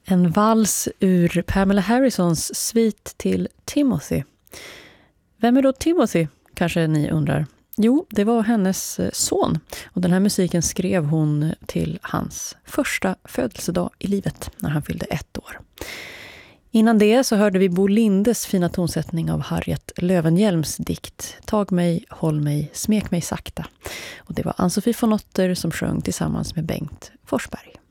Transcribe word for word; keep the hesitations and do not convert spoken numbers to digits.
En vals ur Pamela Harrisons Suite till Timothy. Vem är då Timothy, kanske ni undrar? Jo, det var hennes son. Och den här musiken skrev hon till hans första födelsedag i livet när han fyllde ett år. Innan det så hörde vi Bo Lindes fina tonsättning av Harriet Löwenhjelms dikt Tag mig, håll mig, smek mig sakta. Och det var Ann-Sofie von Otter som sjöng tillsammans med Bengt Forsberg.